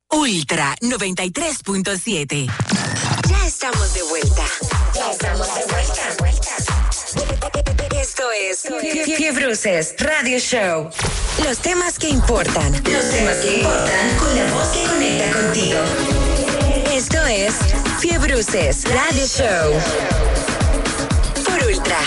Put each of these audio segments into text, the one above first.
Ultra 93.7. Ya estamos de vuelta. Esto es Fiebruces Radio Show. Los temas que importan. Con la voz que conecta contigo. Esto es Fiebruces Radio Show. Por Ultra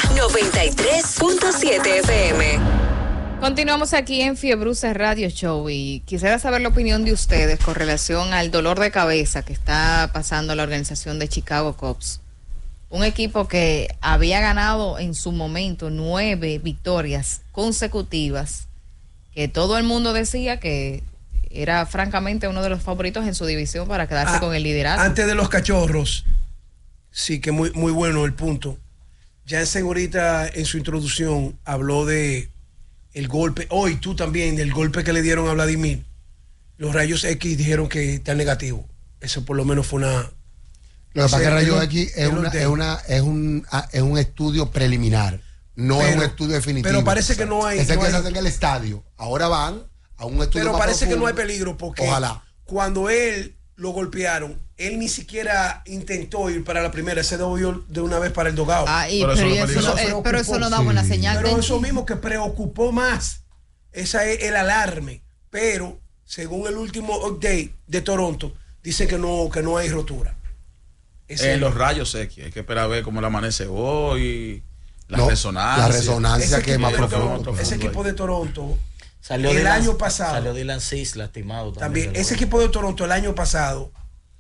93.7 FM. Continuamos aquí en Fiebruces Radio Show y quisiera saber la opinión de ustedes con relación al dolor de cabeza que está pasando la organización de Chicago Cubs. Un equipo que había ganado en su momento 9 victorias consecutivas, que todo el mundo decía que era francamente uno de los favoritos en su división para quedarse con el liderato. Antes de los Cachorros, sí que muy bueno el punto. Jansen ahorita en su introducción habló de el golpe, hoy tú también, del golpe que le dieron a Vladimir. Los rayos X dijeron que está negativo. Eso por lo menos fue una... Lo que pasa es que rayos X es un estudio preliminar, no es un estudio definitivo. Pero parece que no hay... Ese que se hace en el estadio. Ahora van a un estudio pero más parece profundo. Que no hay peligro porque cuando él lo golpearon, él ni siquiera intentó ir para la primera, se devolvió de una vez para el dogado. Pero eso no daba una señal. Pero eso mismo que preocupó más, ese es el alarme. Pero según el último update de Toronto, dice que no hay rotura. Los rayos X, hay que esperar a ver cómo le amanece hoy, la resonancia que es más profundo. Ese equipo de Toronto salió el año pasado. Salió Dylan Cease lastimado también. Ese equipo de Toronto el año pasado,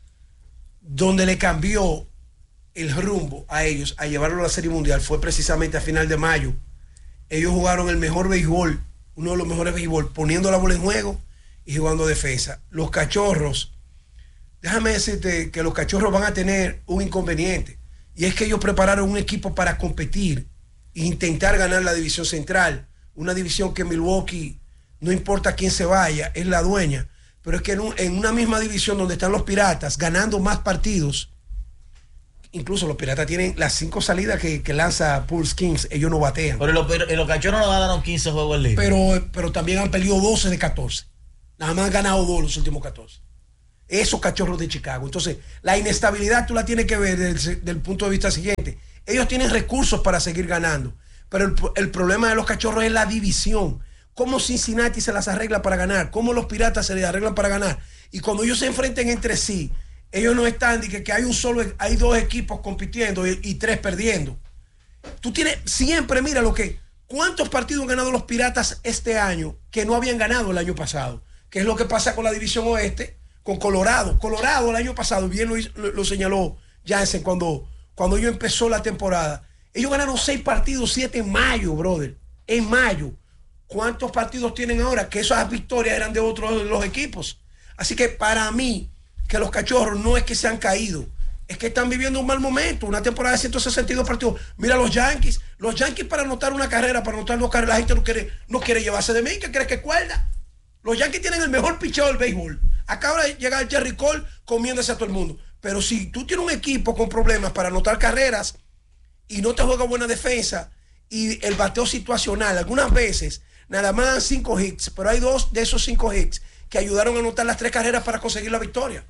donde le cambió el rumbo a ellos, a llevarlo a la Serie Mundial, fue precisamente a final de mayo. Ellos jugaron el mejor béisbol, uno de los mejores béisbol, poniendo la bola en juego y jugando defensa. Los Cachorros, déjame decirte que los Cachorros van a tener un inconveniente, y es que ellos prepararon un equipo para competir e intentar ganar la división central, una división que Milwaukee, no importa quién se vaya, es la dueña, pero es que en una misma división donde están los Piratas ganando más partidos, incluso los Piratas tienen las 5 salidas que lanza Pulse Kings, ellos no batean. Pero los Cachorros no ganaron 15 juegos en liga. Pero también han perdido 12 de 14. Nada más han ganado 2 los últimos 14. Esos Cachorros de Chicago. Entonces, la inestabilidad tú la tienes que ver del punto de vista siguiente. Ellos tienen recursos para seguir ganando, pero el problema de los Cachorros es la división. Cómo Cincinnati se las arregla para ganar, cómo los Piratas se les arreglan para ganar. Y cuando ellos se enfrenten entre sí, ellos no están de que hay 2 equipos compitiendo y 3 perdiendo. Tú tienes siempre, mira cuántos partidos han ganado los Piratas este año que no habían ganado el año pasado, que es lo que pasa con la división oeste, con Colorado. Colorado el año pasado, bien lo señaló Jansen cuando ellos empezó la temporada, ellos ganaron 6 partidos, 7 en mayo, brother, en mayo. ¿Cuántos partidos tienen ahora? Que esas victorias eran de otros de los equipos. Así que para mí, que los Cachorros no es que se han caído, es que están viviendo un mal momento, una temporada de 162 partidos. Mira los Yankees para anotar una carrera, para anotar 2 carreras, la gente no quiere llevarse de mí. ¿Qué crees que cuelga? Los Yankees tienen el mejor picheo del béisbol. Acaba de llegar Jerry Cole comiéndose a todo el mundo. Pero si tú tienes un equipo con problemas para anotar carreras y no te juega buena defensa y el bateo situacional, algunas veces nada más dan 5 hits, pero hay 2 de esos 5 hits que ayudaron a anotar las 3 carreras para conseguir la victoria.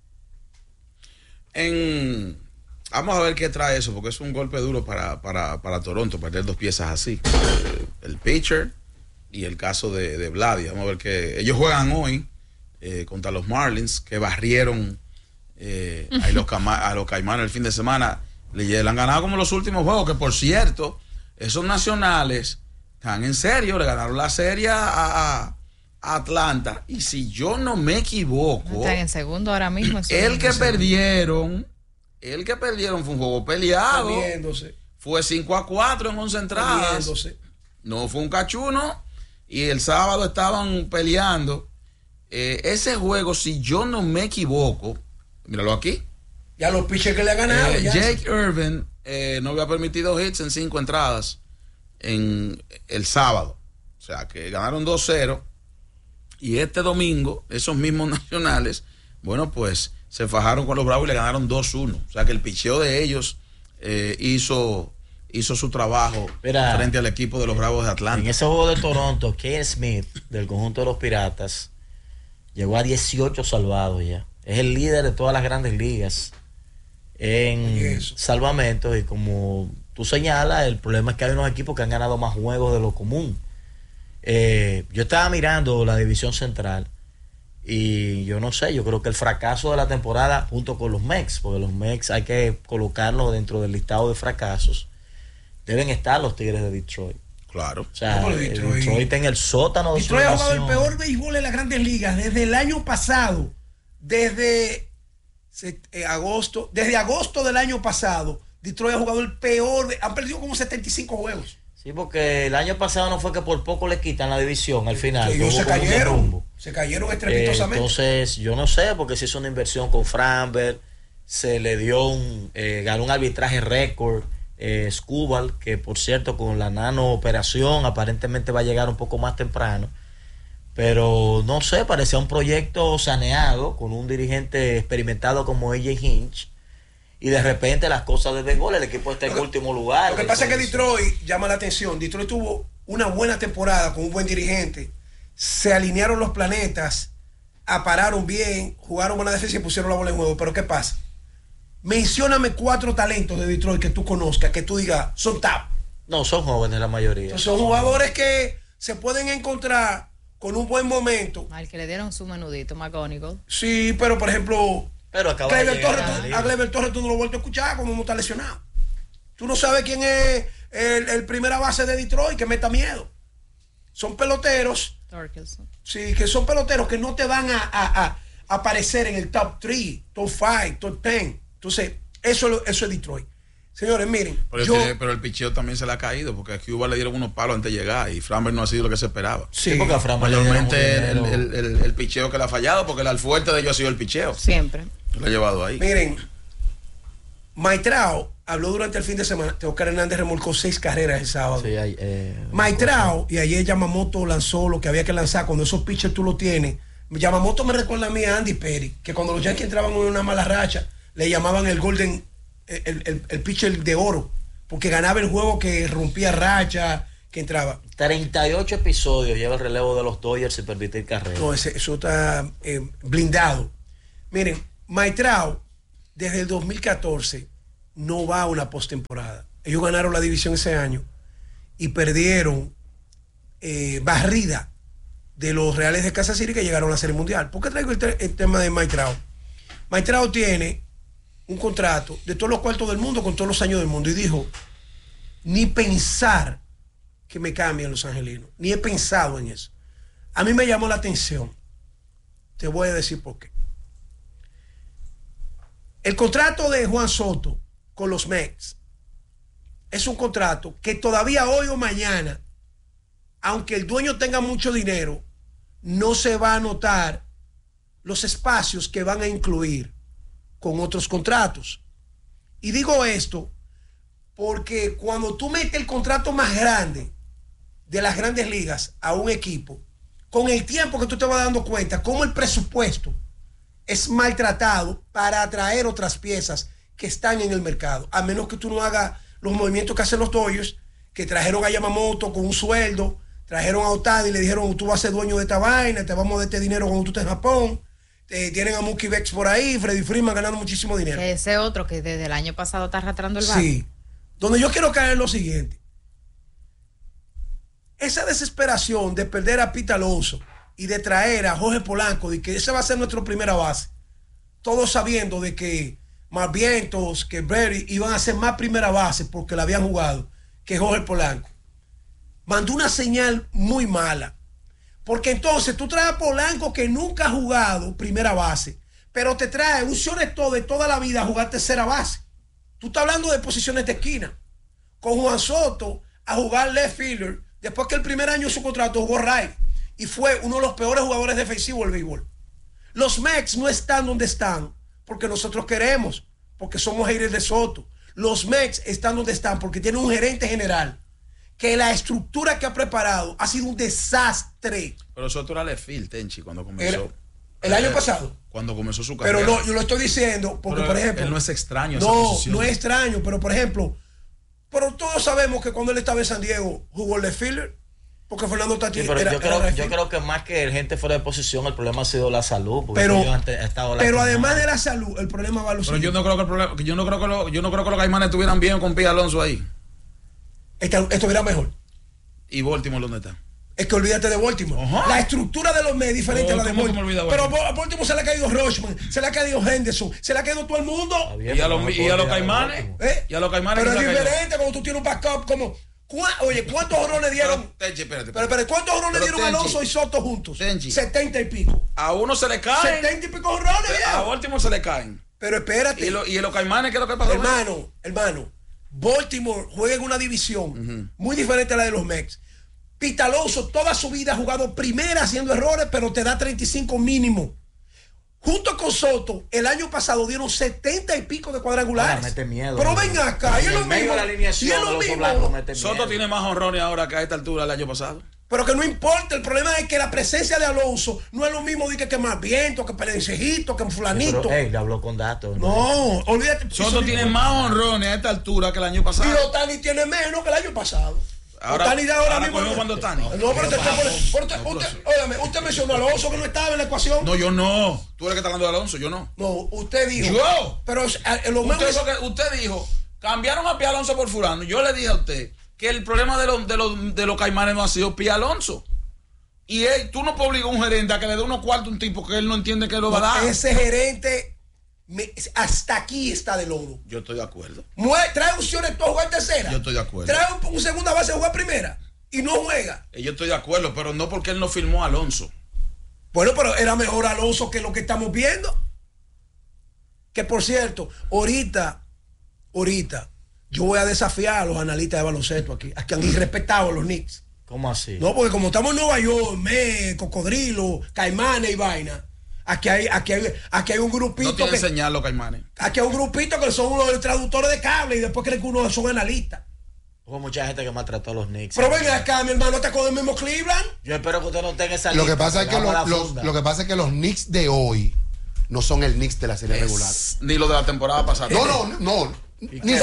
Vamos a ver qué trae eso, porque es un golpe duro para Toronto, perder 2 piezas así. El pitcher y el caso de Vladi. Vamos a ver que ellos juegan hoy contra los Marlins, que barrieron a los Caimanes el fin de semana. Le han ganado como los últimos juegos, que por cierto, esos nacionales están en serio, le ganaron la serie a Atlanta, y si yo no me equivoco, están en segundo ahora mismo. El que perdieron fue un juego peleado. Fue 5-4 en 11 entradas. No fue un cachuno, y el sábado estaban peleando. Ese juego, si yo no me equivoco, míralo aquí. Ya los pitchers que le han ganado. Jake Irvin no había permitido hits en 5 entradas en el sábado. O sea, que ganaron 2-0. Y este domingo, esos mismos nacionales, bueno, pues se fajaron con los Bravos y le ganaron 2-1. O sea, que el picheo de ellos hizo su trabajo frente al equipo de los Bravos de Atlanta. En ese juego de Toronto, Kane Smith, del conjunto de los Piratas, Llegó a 18 salvados ya. Es el líder de todas las grandes ligas en salvamentos. Y como tú señalas, el problema es que hay unos equipos que han ganado más juegos de lo común. Yo estaba mirando la división central y yo no sé, yo creo que el fracaso de la temporada junto con los Mets, porque los Mets hay que colocarlos dentro del listado de fracasos, deben estar los Tigres de Detroit. Claro. O sea, Detroit está en el sótano de Detroit ha jugado el peor béisbol en las grandes ligas desde el año pasado. Desde agosto del año pasado, Detroit ha jugado el peor. Han perdido como 75 juegos. Sí, porque el año pasado no fue que por poco le quitan la división al final. Ellos se cayeron estrepitosamente. Entonces, yo no sé, porque se hizo una inversión con Framberg, se le dio ganó un arbitraje récord. Scubal, que por cierto con la nano operación aparentemente va a llegar un poco más temprano, pero no sé, parecía un proyecto saneado con un dirigente experimentado como AJ Hinch, y de repente las cosas de béisbol, el equipo está en último lugar. Lo que pasa es que Detroit llama la atención. Detroit tuvo una buena temporada con un buen dirigente, se alinearon los planetas, apararon bien, jugaron buena defensa y pusieron la bola en juego. Pero ¿qué pasa? Mencióname 4 talentos de Detroit que tú conozcas, que tú digas, son top. No, son jóvenes la mayoría. Entonces, son jugadores que se pueden encontrar con un buen momento. Al que le dieron su menudito, McGonigal. Sí, pero por ejemplo, a Gleyber Torres tú no lo has vuelto a escuchar como no está lesionado. Tú no sabes quién es el primera base de Detroit que meta miedo. Son peloteros. Torkelson. Sí, que son peloteros que no te van a aparecer en el top 3, top 5, top 10. Entonces, eso es Detroit. Señores, miren. Pero el picheo también se le ha caído, porque a Cuba le dieron unos palos antes de llegar y Framberg no ha sido lo que se esperaba. Sí, porque a Framberg mayormente el picheo que le ha fallado, porque el fuerte de ellos ha sido el picheo. Siempre. Lo ha llevado ahí. Miren, Maitrao habló durante el fin de semana. Oscar Hernández remolcó 6 carreras el sábado. Sí, Maitrao, y ayer Yamamoto lanzó lo que había que lanzar. Cuando esos pitchers tú lo tienes, Yamamoto me recuerda a mí a Andy Perry, que cuando los Yankees entraban en una mala racha, le llamaban el Golden, el pitcher de oro, porque ganaba el juego, que rompía racha, que entraba. 38 episodios lleva el relevo de los Dodgers sin permitir carrera. No, eso está blindado. Miren, Maitrao desde el 2014 no va a una postemporada. Ellos ganaron la división ese año y perdieron barrida de los Reales de Kansas City, que llegaron a la Serie Mundial. ¿Por qué traigo el tema de Maitrao? Maitrao tiene un contrato de todos los cuartos del mundo con todos los años del mundo, y dijo, ni pensar que me cambien los angelinos, ni he pensado en eso. A mí me llamó la atención. Te voy a decir por qué. El contrato de Juan Soto con los Mets es un contrato que todavía hoy o mañana, aunque el dueño tenga mucho dinero, no se va a notar los espacios que van a incluir con otros contratos. Y digo esto porque cuando tú metes el contrato más grande de las grandes ligas a un equipo, con el tiempo que tú te vas dando cuenta cómo el presupuesto es maltratado para atraer otras piezas que están en el mercado, a menos que tú no hagas los movimientos que hacen los Dodgers, que trajeron a Yamamoto con un sueldo, trajeron a Otani y le dijeron, tú vas a ser dueño de esta vaina, te vamos a dar este dinero cuando tú estés en Japón. Tienen a Mookie Betts por ahí, Freddie Freeman ganando muchísimo dinero. Ese otro que desde el año pasado está arrastrando el barco. Sí. Donde yo quiero caer es lo siguiente. Esa desesperación de perder a Pete Alonso y de traer a Jorge Polanco, de que esa va a ser nuestra primera base, todos sabiendo de que Marvientos, que Brady iban a ser más primera base porque la habían jugado que Jorge Polanco, mandó una señal muy mala. Porque entonces tú traes a Polanco, que nunca ha jugado primera base, pero te trae un shortstop de toda la vida a jugar tercera base. Tú estás hablando de posiciones de esquina. Con Juan Soto a jugar left fielder, después que el primer año de su contrato jugó right y fue uno de los peores jugadores defensivos del béisbol. Los Mets no están donde están porque nosotros queremos, porque somos haters de Soto. Los Mets están donde están porque tienen un gerente general que la estructura que ha preparado ha sido un desastre. Pero Soto era left field, Tenchi, cuando comenzó. El año pasado. Cuando comenzó su carrera. Pero no, yo lo estoy diciendo porque, por ejemplo... Él no es extraño. No es extraño, pero por ejemplo, pero todos sabemos que cuando él estaba en San Diego jugó left fielder Porque Fernando Tati sí, pero yo creo que más que gente fuera de posición, el problema ha sido la salud. Pero además de la salud, el problema va a los. Pero yo no creo que el problema, yo no creo que los Caimanes estuvieran bien con Pete Alonso ahí. Estuviera mejor. ¿Y Baltimore dónde está? Es que olvídate de Baltimore. La estructura de los Mets es diferente a la de Baltimore. Pero a Baltimore se le ha caído Rochman, se le ha caído Henderson, se le ha caído todo el mundo. Y a los Caimanes. Y a los Caimanes. Pero es diferente cuando tú tienes un backup como. Oye, ¿cuántos honrones dieron? Espérate. Pero ¿cuántos honrones dieron Alonso y Soto juntos? 70 y pico. A uno se le caen. 70 y pico honrones, a Baltimore se le caen. Pero espérate. ¿Y los Caimanes qué es lo que pasó? Hermano, Baltimore juega en una división muy diferente a la de los Mets. Pete Alonso toda su vida ha jugado primera haciendo errores, pero te da 35 mínimo. Junto con Soto, el año pasado dieron 70 y pico de cuadrangulares. Mete miedo. Pero ven acá, y es lo mismo. Soto tiene más honrones ahora que a esta altura del año pasado. Pero que no importa, el problema es que la presencia de Alonso no es lo mismo que más viento, que Perencejito, que fulanito. Sí, pero, le habló con datos. No, olvídate. Soto tiene más honrones a esta altura que el año pasado. Y Otani tiene menos que el año pasado. Ahora mismo cuando Otani. No, pero usted mencionó a Alonso que no estaba en la ecuación. No, yo no. Tú eres que está hablando de Alonso, yo no. No, usted dijo. Yo. Pero usted dijo, cambiaron a Pete Alonso por fulano. Yo le dije a usted que el problema de los Caimanes no ha sido Pete Alonso. Y tú no puedes obligar a un gerente a que le dé unos cuartos a un tipo que él no entiende que lo va a dar. Ese gerente hasta aquí está de lodo. Yo estoy de acuerdo. Trae opciones para jugar tercera. Yo estoy de acuerdo. Trae un segunda base a jugar primera y no juega. Yo estoy de acuerdo, pero no porque él no firmó a Alonso. Bueno, pero era mejor Alonso que lo que estamos viendo. Que por cierto, ahorita yo voy a desafiar a los analistas de baloncesto aquí, a que han irrespetado a los Knicks. ¿Cómo así? No, porque como estamos en Nueva York, Cocodrilo, Caimanes y vaina. Aquí hay un grupito. No tienen señal los Caimanes. Aquí hay un grupito que son los traductores de cable y después creen que uno son analistas. Hubo mucha gente que maltrató a los Knicks. Pero venga acá, mi hermano, ¿está con el mismo Cleveland? Yo espero que usted no tenga esa lista. Lo que pasa es que los Knicks de hoy no son el Knicks de la serie regular. Ni lo de la temporada pasada. No. Ni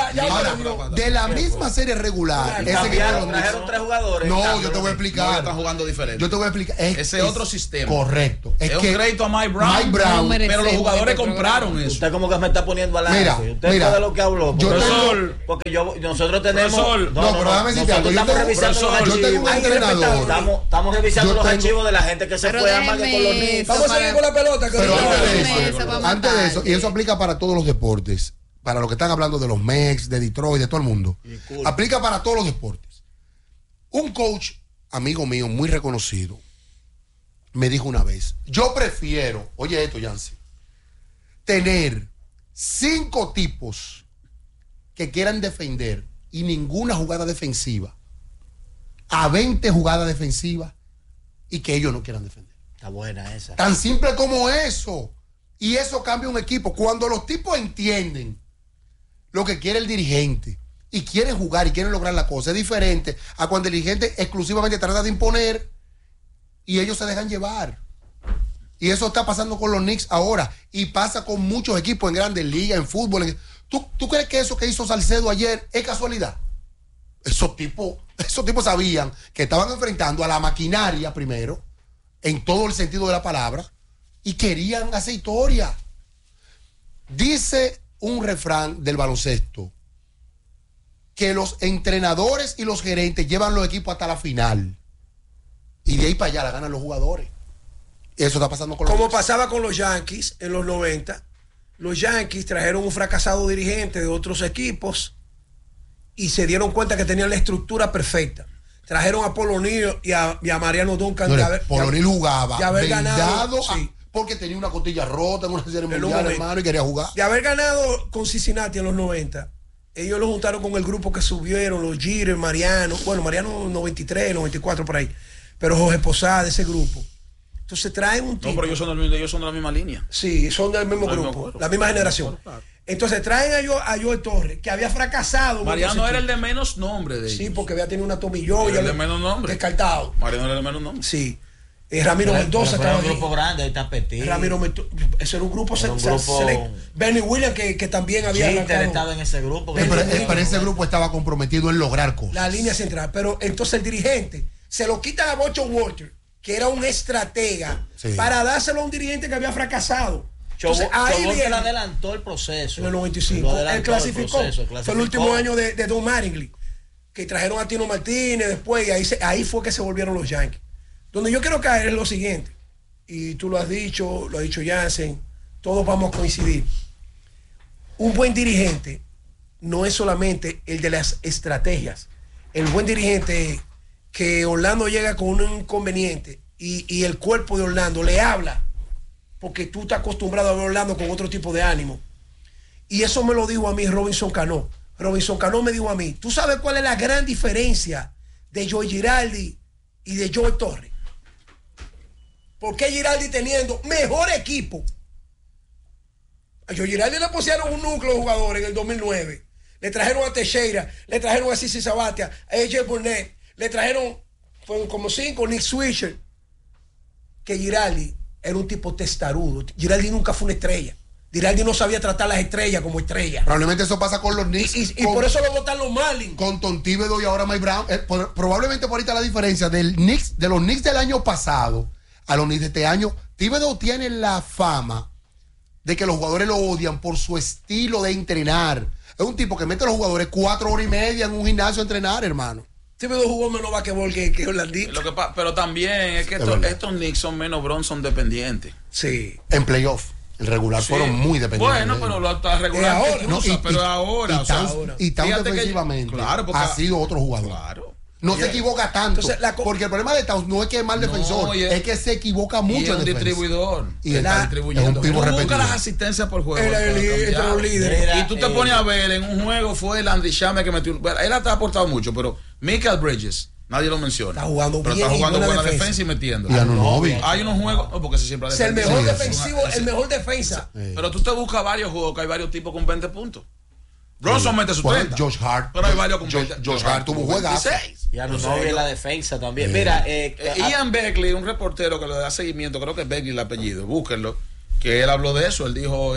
de la misma serie regular. Trajeron 3 jugadores. No, yo te voy a explicar. No, están jugando diferente. Yo te voy a explicar. Ese otro sistema. Correcto. Es un crédito a Mike Brown. Pero los jugadores compraron eso. Usted como que me está poniendo al aire. Usted sabe lo que habló. Porque nosotros tenemos. No, pero déjame decirte algo. Estamos revisando los archivos. Yo tengo un entrenador. Estamos revisando los archivos de la gente que se fue a más que con los Knicks. Vamos a seguir con la pelota. Pero antes de eso, y eso aplica para todos los deportes. Para lo que están hablando de los Mets, de Detroit, de todo el mundo. Aplica para todos los deportes. Un coach, amigo mío, muy reconocido, me dijo una vez, yo prefiero, oye esto, Yancy, tener 5 tipos que quieran defender y ninguna jugada defensiva, a 20 jugadas defensivas y que ellos no quieran defender. Está buena esa. Tan simple como eso. Y eso cambia un equipo. Cuando los tipos entienden lo que quiere el dirigente y quieren jugar y quieren lograr la cosa, es diferente a cuando el dirigente exclusivamente trata de imponer y ellos se dejan llevar. Y eso está pasando con los Knicks ahora y pasa con muchos equipos en grandes ligas, en fútbol. ¿Tú crees que eso que hizo Salcedo ayer es casualidad? Esos tipos sabían que estaban enfrentando a la maquinaria primero, en todo el sentido de la palabra, y querían hacer historia. Dice un refrán del baloncesto que los entrenadores y los gerentes llevan los equipos hasta la final y de ahí para allá la ganan los jugadores. Eso está pasando con los Como pasaba con los Yankees en los 90. Los Yankees trajeron un fracasado dirigente de otros equipos y se dieron cuenta que tenían la estructura perfecta. Trajeron a Paul O'Neill y a Mariano Duncan. Paul O'Neill jugaba de haber ganado, sí, porque tenía una costilla rota en una serie mundial, hermano, y quería jugar. De haber ganado con Cincinnati en los 90, ellos lo juntaron con el grupo que subieron, los Jeter, Mariano, Mariano 93, 94 por ahí, pero Jorge Posada, ese grupo. Entonces traen un tipo. No, pero ellos son de la misma línea. Sí, son del mismo grupo, la misma generación. Entonces traen a Joe Torres, que había fracasado. Mariano era el de menos nombre de ellos. Sí, porque había tenido una tomillón. Era el de menos nombre. Descartado. Mariano era el de menos nombre. Sí. Ramiro Mendoza estaba un grupo grande, ahí está Petit. Ramiro Mendoza, ese era un grupo Benny Williams que también había estado en ese grupo. Pero ese grupo estaba comprometido en lograr cosas. La línea central. Pero entonces el dirigente Se lo quitan a Bocho Walter, que era un estratega, para dárselo a un dirigente que había fracasado. Entonces, ahí viene, adelantó el proceso. En el 95. Él clasificó. Fue el último año de Don Mattingly, que trajeron a Tino Martínez después, y ahí fue que se volvieron los Yankees. Donde yo quiero caer es lo siguiente, y tú lo has dicho, lo ha dicho Jansen, todos vamos a coincidir. Un buen dirigente no es solamente el de las estrategias. El buen dirigente es que Orlando llega con un inconveniente y el cuerpo de Orlando le habla, porque tú estás acostumbrado a ver a Orlando con otro tipo de ánimo. Y eso me lo dijo a mí Robinson Cano. Robinson Cano me dijo a mí, ¿tú sabes cuál es la gran diferencia de Joey Giraldi y de Joey Torres? ¿Por qué Giraldi teniendo mejor equipo? A Joey Giraldi le pusieron un núcleo de jugadores en el 2009. Le trajeron a Teixeira, le trajeron a Sisi Sabathia, a AJ Burnett, le trajeron, fueron como 5, Nick Swisher. Que Giraldi era un tipo testarudo. Giraldi nunca fue una estrella. Giraldi no sabía tratar las estrellas como estrellas. Probablemente eso pasa con los Knicks. Y por eso lo votan los Marlins. Con Tom Thibodeau y ahora Mike Brown. Probablemente por ahorita la diferencia de los Knicks del año pasado a los Knicks de este año. Thibodeau tiene la fama de que los jugadores lo odian por su estilo de entrenar. Es un tipo que mete a los jugadores 4 horas y media en un gimnasio a entrenar, hermano. Thibodeau jugó menos basquetbol que Orlandito. Pero también es que estos Knicks son menos Bronson dependientes. Sí. En playoff. El regular fueron muy dependientes. Bueno, pero lo está regular ahora, pero ahora. Y tan defensivamente ha sido otro jugador. Claro. No se equivoca tanto. Entonces, porque el problema de Towns no es que es mal defensor, es que se equivoca mucho. Y es un distribuidor. Y está distribuyendo. Tú buscas las asistencias por juego. Entre los líderes. Y tú te pones a ver, en un juego fue el Andy Shame que metió. Él ha aportado mucho, pero Michael Bridges, nadie lo menciona. Está jugando pero bien. Está jugando buena defensa y metiendo. Hay unos juegos. No, porque se siempre es el mejor defensivo, el mejor defensa. Pero tú te buscas varios juegos que hay varios tipos con 20 puntos. Bronson mete su 30. Josh Hart. Pero hay varios con Josh Hart tuvo un juegazo. Y Anunoby en la defensa también. Mira, Ian Beckley, un reportero que le da seguimiento, creo que es Beckley el apellido, búsquenlo, que él habló de eso. Él dijo,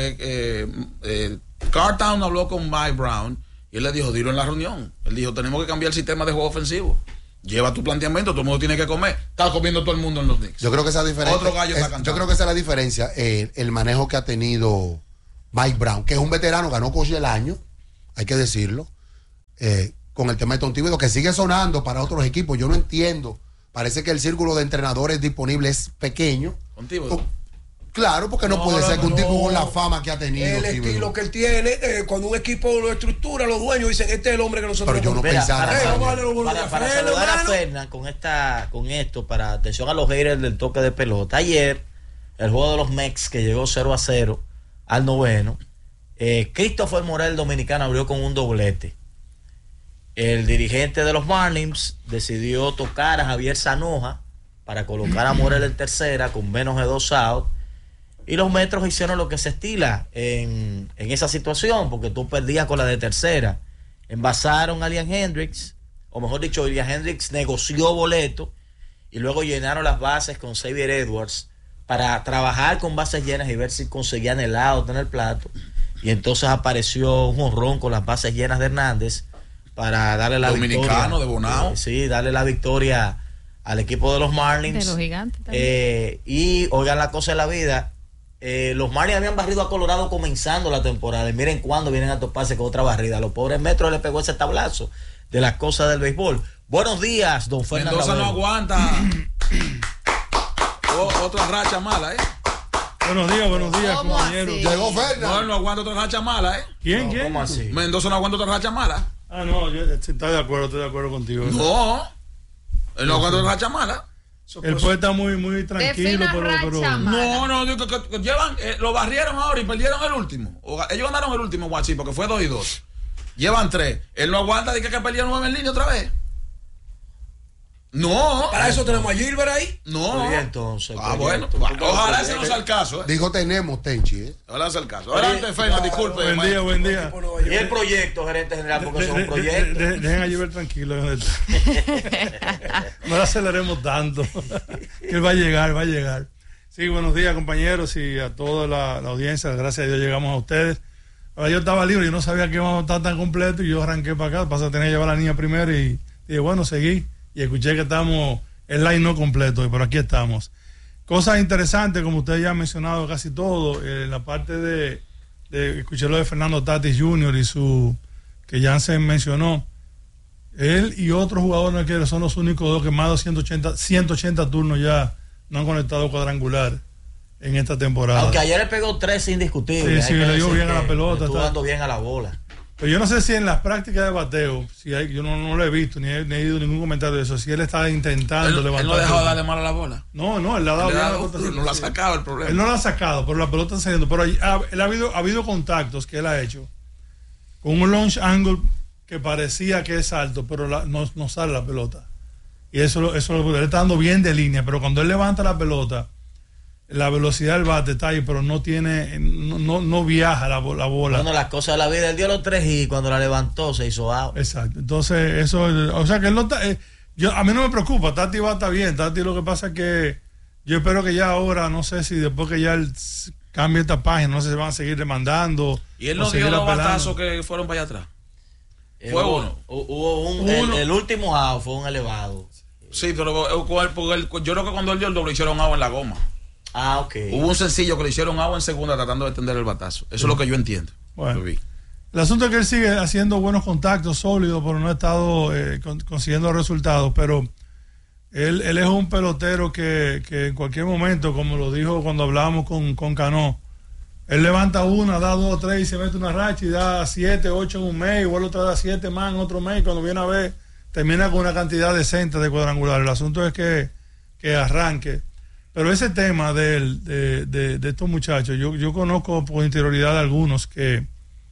Cartown habló con Mike Brown y él le dijo, dilo en la reunión. Él dijo, tenemos que cambiar el sistema de juego ofensivo. Lleva tu planteamiento, todo el mundo tiene que comer. Está comiendo todo el mundo en los Knicks. Yo creo que esa diferencia. Otro gallo está cantando. Yo creo que esa es la diferencia. El manejo que ha tenido Mike Brown, que es un veterano, ganó coach del año, hay que decirlo. Con el tema de Tom Thibodeau, que sigue sonando para otros equipos. Yo no entiendo. Parece que el círculo de entrenadores disponibles es pequeño. ¿Con Thibodeau? Claro, porque no puede ser que un tipo con la fama que ha tenido. El estilo que él tiene, cuando un equipo lo estructura, los dueños dicen, este es el hombre que nosotros... Pero yo no pensaba... Para saludar a Fernan con esto, para atención a los haters del toque de pelota. Ayer, el juego de los Mex, que llegó 0-0 al noveno, Christopher Morel, dominicano, abrió con un doblete. El dirigente de los Marlins decidió tocar a Javier Zanoja para colocar a Morel en tercera con menos de 2 outs. Y los Metros hicieron lo que se estila en esa situación, porque tú perdías con la de tercera. Envasaron a Liam Hendricks, o mejor dicho, Liam Hendricks negoció boleto y luego llenaron las bases con Xavier Edwards para trabajar con bases llenas y ver si conseguían el out en el plato. Y entonces apareció un jonrón con las bases llenas de Hernández para darle la Dominicano victoria. De Bonao. Sí, darle la victoria al equipo de los Marlins. De los Gigantes también. Y oigan la cosa de la vida. Los Marlins habían barrido a Colorado comenzando la temporada. Y miren cuándo vienen a toparse con otra barrida. A los pobres Metros les pegó ese tablazo de las cosas del béisbol. Buenos días, don Fernando. Mendoza no aguanta otra racha mala, Buenos días, compañeros. Llegó Fernan. No aguanta otra racha mala, ¿Quién? ¿Cómo así? Mendoza no aguanta otra racha mala. No, yo estoy de acuerdo contigo. No, él no aguanta otra racha mala. Él puede estar muy tranquilo, pero No, llevan, lo barrieron ahora y perdieron el último. Ellos ganaron el último, Guachi, porque fue 2-2. Llevan 3. Él no aguanta de que perdieron 9 en línea otra vez. No. Para eso tenemos a Gilbert ahí. No. Y entonces, bueno. Ojalá ese no sea el caso. Dijo tenemos, Tenchi. Ojalá sea el caso. Adelante, Fernan, disculpe. Buen día. Y el proyecto, gerente general, porque es un proyecto. Dejen a Gilbert tranquilo. No lo aceleremos tanto. Que él va a llegar. Sí, buenos días, compañeros, y a toda la audiencia. Gracias a Dios llegamos a ustedes. Ahora yo estaba libre, yo no sabía que íbamos a estar tan completo y yo arranqué para acá. Pasé a tener que llevar a la niña primero y dije, bueno, seguí. y escuché que estamos el line no completo, pero aquí estamos. Cosas interesantes, como usted ya ha mencionado casi todo, la parte de escuché lo de Fernando Tatis Jr. y que Jansen mencionó. Él y otros jugadores que son los únicos dos que más de 180 turnos ya no han conectado cuadrangular en esta temporada. Aunque ayer le pegó 3 indiscutibles. Sí, le dio bien a la pelota. Estuvo dando bien a la bola. Pero yo no sé si en las prácticas de bateo, yo no lo he visto, ni he leído ningún comentario de eso, si él está intentando levantar. ¿Él no ha dejado de darle mal a la bola? No, él le ha dado bien a la pelota. No lo ha sacado el problema. Él no lo ha sacado, pero la pelota está saliendo. Pero él ha habido contactos que él ha hecho con un launch angle que parecía que es alto, pero no sale la pelota. Y eso él está dando bien de línea, pero cuando él levanta la pelota, la velocidad del bate está ahí, pero no viaja la bola. Bueno, las cosas de la vida, él dio los 3 y cuando la levantó se hizo out. Exacto. Entonces, eso, o sea que él no está. A mí no me preocupa, Tati va a estar bien. Tati, lo que pasa es que yo espero que ya ahora, no sé si después que ya él cambie esta página, no sé si van a seguir demandando. ¿Y él no dio los batazos que fueron para allá atrás? Fue uno. Hubo el último out fue un elevado. Sí, pero yo creo que cuando él dio el doble hicieron agua en la goma. Ah, ok. Hubo un sencillo que le hicieron agua en segunda tratando de tender el batazo. Eso es lo que yo entiendo. Bueno, el asunto es que él sigue haciendo buenos contactos sólidos, pero no ha estado consiguiendo resultados. Pero él es un pelotero que en cualquier momento, como lo dijo cuando hablábamos con Cano, él levanta una, da 2 o 3 y se mete una racha y da 7, 8 en un mes, igual otra da 7 más en otro mes. Cuando viene a ver, termina con una cantidad decente de cuadrangular. El asunto es que arranque. Pero ese tema de estos muchachos, yo conozco por interioridad de algunos que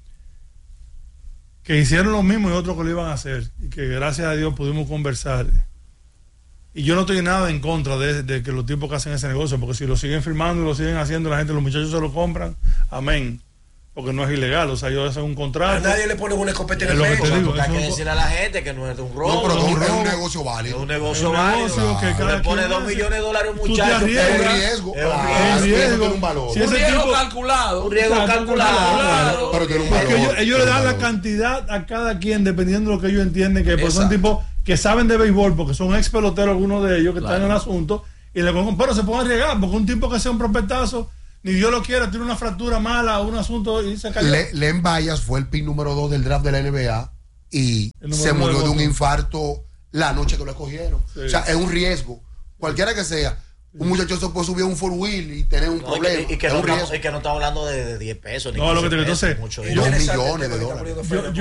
hicieron lo mismo y otros que lo iban a hacer. Y que gracias a Dios pudimos conversar. Y yo no estoy nada en contra de que los tipos que hacen ese negocio, porque si lo siguen firmando y lo siguen haciendo, los muchachos se lo compran, amén. Porque no es ilegal, o sea, ellos hacen un contrato. A nadie le pone una escopeta en el pecho. pecho. Hay que decirle a la gente que no es de un robo. No, pero es un negocio válido. Es un negocio válido. Que le pone $2 millones un muchacho. Es un riesgo. Es un riesgo. Tiene un valor. Si Un ese riesgo tipo, calculado. Un riesgo calculado. Pero tiene un valor. porque ellos le dan la cantidad a cada quien dependiendo de lo que ellos entienden que pues son tipos que saben de béisbol, porque son ex peloteros algunos de ellos que están en el asunto, y pero se pueden arriesgar, porque un tipo que sea un prospectazo, ni Dios lo quiera, tiene una fractura mala, un asunto y se cayó. Len Bayas fue el pick número 2 del draft de la NBA y se murió de un infarto la noche que lo escogieron. Sí. O sea, es un riesgo. Cualquiera que sea. Un muchacho se puede subir a un four wheel y tener un problema. Y que no estamos hablando de 10 pesos. Ni no, lo que te entonces, 2 millones de dólares.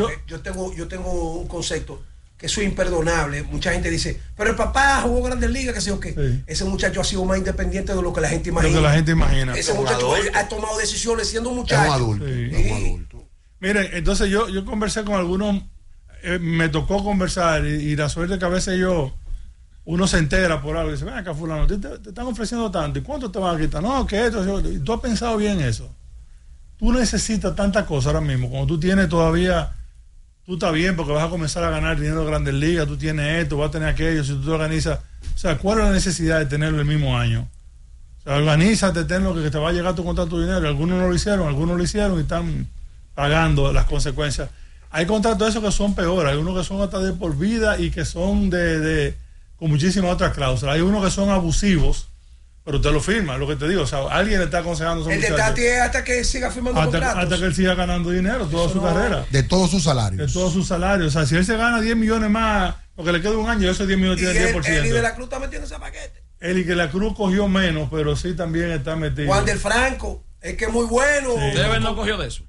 Yo tengo un concepto que eso es imperdonable. Mucha gente dice, pero el papá jugó Grandes Ligas, que sé yo qué. Sí. Ese muchacho ha sido más independiente de lo que la gente imagina. Ese muchacho ha tomado decisiones siendo un muchacho. Es un adulto. Sí. Es un adulto. Miren, entonces yo conversé con algunos, me tocó conversar y la suerte que a veces uno se entera por algo y dice, ven acá fulano, te están ofreciendo tanto, ¿y cuánto te van a quitar? No, que esto, tú has pensado bien eso. Tú necesitas tantas cosas ahora mismo, cuando tú tienes todavía... Tú estás bien porque vas a comenzar a ganar dinero de Grandes Ligas, tú tienes esto, vas a tener aquello, si tú te organizas. O sea, ¿cuál es la necesidad de tenerlo el mismo año? O sea, organízate, tenlo que te va a llegar tu contrato de dinero. Algunos no lo hicieron y están pagando las consecuencias. Hay contratos de esos que son peores, hay unos que son hasta de por vida y que son con muchísimas otras cláusulas. Hay unos que son abusivos, pero usted lo firma, lo que te digo. O sea, alguien le está aconsejando a esos muchachos. El de Tati es hasta que siga firmando contratos. Hasta que él siga ganando dinero toda su carrera. De todos sus salarios. De todos sus salarios. O sea, si él se gana 10 millones más, porque le queda un año, esos 10 millones tienen 10%. Él y de la Cruz está metiendo ese paquete. Él y que la Cruz cogió menos, pero sí también está metido. Juan del Franco, es que es muy bueno. Sí. Deber no cogió de eso.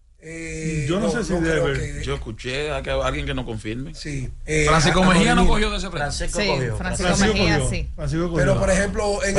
Yo no sé si debe. Yo escuché a alguien que no confirme. Sí. Francisco Mejía no cogió de ese premio. Francisco Mejía, sí. Pero por ejemplo, en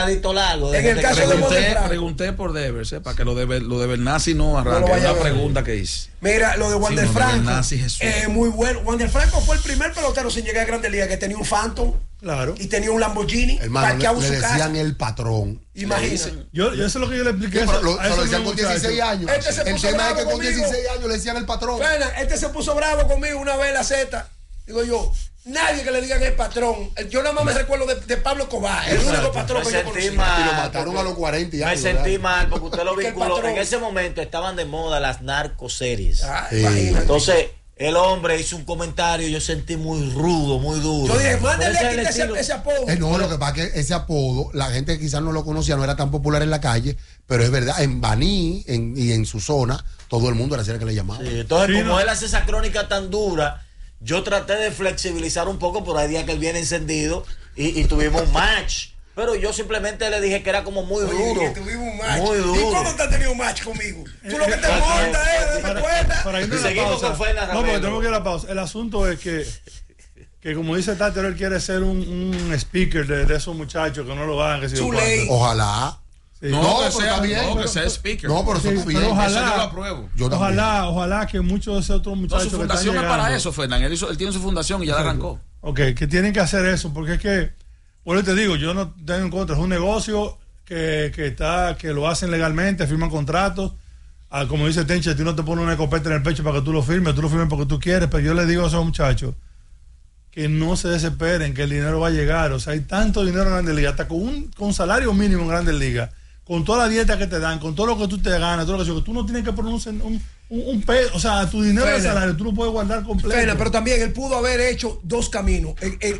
el caso de pregunté por Devers, para que lo de Bernasi no arranque. Es una pregunta que hice. Mira, lo de Wander Franco es muy bueno. Wander Franco fue el primer pelotero sin llegar a Grandes Ligas que tenía un Phantom. Claro. Y tenía un Lamborghini. Hermano, le decían el patrón. Imagínate. Eso es lo que yo le expliqué. Sí, lo decían con 16 años. El tema es que con 16 años le decían el patrón. Este se puso bravo conmigo una vez en la Z. Digo yo, nadie que le digan el patrón. Yo nada más me recuerdo de Pablo Escobar, el único patrón que yo conocí. Y lo mataron a los 40 años. Me sentí mal porque usted lo vinculó. En ese momento estaban de moda las narcoseries. Entonces, el hombre hizo un comentario, yo sentí muy rudo, muy duro. Yo dije, mándale Pero aquí ese ese apodo. No, lo que pasa es que ese apodo, la gente quizás no lo conocía, no era tan popular en la calle, pero es verdad, en Baní y en su zona, todo el mundo era así que le llamaba. Sí, entonces, Sí, como no. él hace esa crónica tan dura, yo traté de flexibilizar un poco, por hay días que él viene encendido y tuvimos un match. Pero yo simplemente le dije que era como muy duro. Que tuvimos un match. Muy duro. ¿Y cuándo te has tenido un match conmigo? Tú lo que te montas es de cuenta. Para irnos a la Seguimos pausa. con Fernan No, porque Ravelo. tenemos que ir a la pausa. El asunto es que como dice Tati, él quiere ser un speaker de esos muchachos que no lo hagan. Que si Too lo late. Ojalá. Sí. No, No, que pero sea está bien, no, que pero- sea speaker. No, pero eso Sí, está bien. pero ojalá- Eso yo lo apruebo. Yo también. Ojalá que muchos de esos otros No, muchachos su que están fundación es para llegando- eso, Fernan. Él tiene su fundación y ya la arrancó. Ok, que tienen que hacer eso, porque es que, bueno, te digo, yo no tengo en contra, es un negocio que lo hacen legalmente, firman contratos. Como dice Tenche, tú no te pones una escopeta en el pecho para que tú lo firmes porque tú quieres, pero yo les digo a esos muchachos que no se desesperen, que el dinero va a llegar. O sea, hay tanto dinero en Grandes Ligas, hasta con salario mínimo en Grandes Ligas, con toda la dieta que te dan, con todo lo que tú te ganas, todo lo que tú no tienes que poner un peso, o sea, tu dinero de Fernan. salario tú lo puedes guardar completo. Fernan, pero también él pudo haber hecho dos caminos.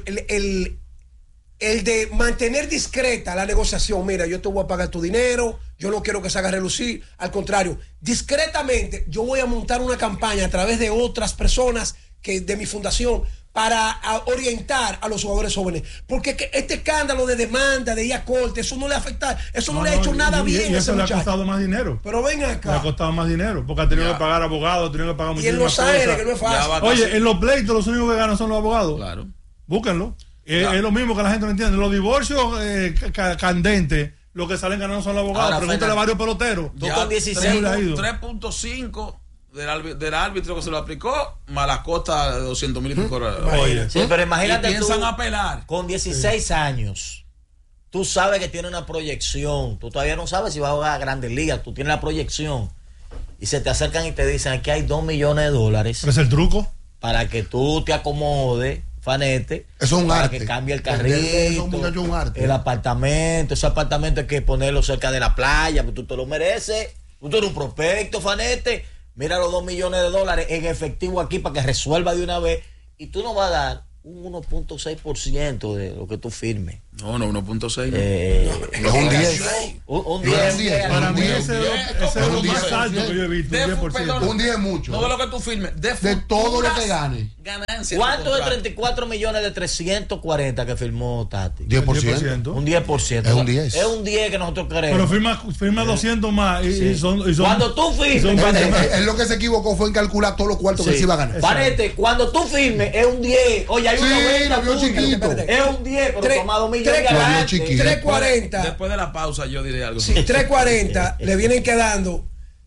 El de mantener discreta la negociación. Mira, yo te voy a pagar tu dinero, yo no quiero que se haga relucir. Al contrario, discretamente yo voy a montar una campaña a través de otras personas de mi fundación para orientar a los jugadores jóvenes. Porque este escándalo de demanda, de ir a corte, eso no le afecta, eso no le ha hecho nada bien y a ese eso le ha muchacho. costado más dinero. Pero ven Le ha acá. costado más dinero, porque ha tenido Ya. que pagar abogados, ha tenido que pagar Y en muchísimas Los Ángeles, cosas. que no es Ya fácil. va casi- Oye, en los pleitos los únicos que ganan son los abogados. Claro. Búsquenlo. Ya. Es lo mismo que la gente no entiende. Los divorcios candentes, lo que salen ganando son los abogados. Ahora, Pregúntale a Fernan, varios peloteros. Tú Ya con 16 ¿cómo le ha ido? 3.5 del árbitro que se lo aplicó, más la costa de 200,000 y pico. Oye. Sí, pero Y imagínate piensan tú, apelar. con 16 años, tú sabes que tiene una proyección. Tú todavía no sabes si va a jugar a Grandes Ligas. Tú tienes la proyección. Y se te acercan y te dicen, aquí hay $2 millones Pero es el truco. para que tú te acomodes, Fanete. Eso es un para arte. que cambie el Vender carrito. eso, muchacho, es un arte. El apartamento. Ese apartamento hay que ponerlo cerca de la playa, porque tú te lo mereces. Tú eres un prospecto, Fanete. Mira los $2 millones en efectivo aquí para que resuelva de una vez. Y tú no vas a dar un 1.6% de lo que tú firmes. No, 1.6. Es un 10. Un No, 10. un 10. Para un mí 10, ese un 10, es lo un más 10, alto que yo he visto. Un 10%. Perdón. Un 10 es mucho. No de lo que tú firmes, De todo lo que gane. Ganancias. ¿Cuánto de 34 millones de 340 que firmó Tati? 10%. Un 10%. Es un 10. Es un 10 que nosotros Pero queremos. firma 200 más y son Cuando tú firmes, son 20 más. Él lo que se equivocó fue en calcular todos los cuartos que Sí. se iba a ganar. Panete, cuando tú firmes es un 10. Oye, hay Sí, una venta lo vio tuya. chiquito. Es un 10, pero toma 2 millones Tres- de lo vio adelante. chiquito. 340. Después de la pausa yo diré algo. Sí, 340 le vienen quedando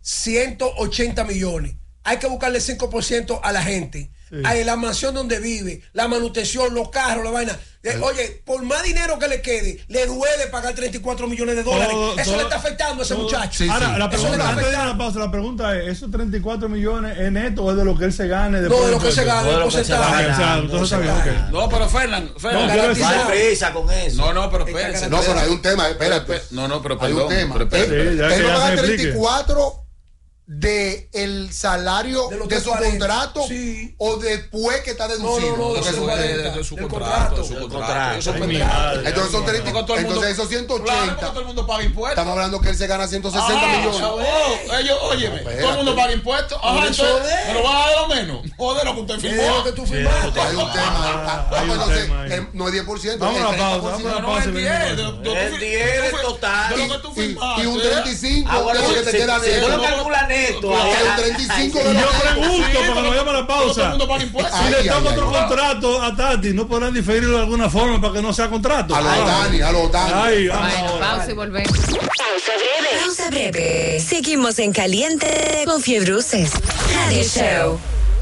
180 millones. Hay que buscarle 5% a la gente. Sí. A la mansión donde vive, la manutención, los carros, la vaina. Oye, por más dinero que le quede, le duele pagar 34 millones de dólares. Eso le está afectando a ese muchacho. Sí, Ahora, sí. la Eso le pregunta, está antes de ir a la afectando. pausa, la pregunta es, ¿esos 34 millones es neto o es de lo que él se gane? No, de lo que se gana, No, de el lo que se porcentaje. va O sea, ganando, entonces se está bien, gana. ok. No, pero Fernan. No, Fernan. quiero decir- No hay prisa con eso. No, pero espérense. No, pero hay un tema, espérate. No, pero Hay un perdón. tema. pero espérate. Sí, ya que Él va ya a se pagar explique. 34 de el salario De los de su 340, contrato sí. o después que está deducido. No, De de su- su- de su del contrato. contrato. De su Del contrato. contrato. Eso Ay, es mi pendejo. madre. Entonces son 34. Todo el mundo- Entonces esos Claro, porque 180. todo el mundo paga impuestos. Estamos hablando que él se gana 160 Ajá, millones. ellos, óyeme, espérate. todo el mundo paga impuestos. Ajá, Por eso entonces, es. me lo van a dar lo menos. Joder, lo que usted Es firmó. lo que tú firmaste. Hay un tema. hay un Entonces, tema ahí. no es 10%. Vamos a la es pausa, 30%. vamos a la No, pausa es y 10. venimos. El 10 del total. De lo que tú firmaste. Y un 35 Ah, bueno, de lo que te si- queda si tú lo neto. calculas neto. Claro, ahí- un ahí- 35 ahí- de Y yo lo que- pregunto, Sí, para que nos vayamos a la Todo el pausa, mundo paga impuestos. si le Ay, toca ay, otro ay. contrato a Tati, ¿no podrán diferirlo de alguna forma para que no sea contrato? A los Dani, a los Dani. Ay, vamos Bueno, ahora. pausa y volvemos. Pausa breve. Seguimos en caliente con Fiebruces Radio Show.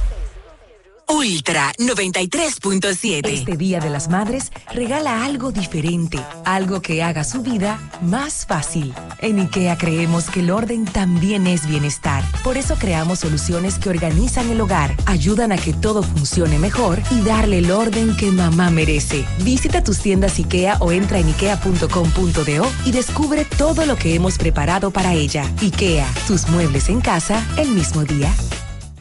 Ultra 93.7. Este Día de las Madres, regala algo diferente, algo que haga su vida más fácil. En IKEA creemos que el orden también es bienestar. Por eso creamos soluciones que organizan el hogar, ayudan a que todo funcione mejor y darle el orden que mamá merece. Visita tus tiendas IKEA o entra en ikea.com.do y descubre todo lo que hemos preparado para ella. IKEA, tus muebles en casa el mismo día.